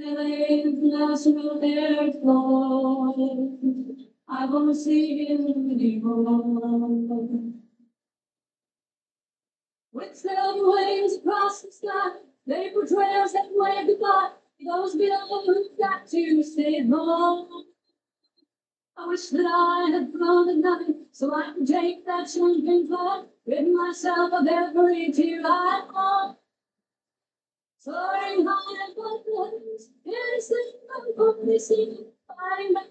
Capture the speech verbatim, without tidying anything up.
I won't see him anymore. With seven waves across the sky, paper trails that wave goodbye. Those below who've got to stay home. I wish that I had flown at night, so I could take that shrinking flight, rid myself of every tear I own. Soaring high above the heavens, innocent and only seen, fighting back